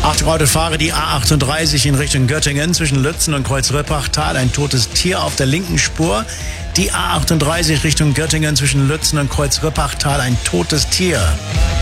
Achtung, Autofahrer, die A38 in Richtung Göttingen zwischen Lützen und Kreuzrippachtal. Ein totes Tier auf der linken Spur. Die A38 Richtung Göttingen zwischen Lützen und Kreuzrippachtal. Ein totes Tier.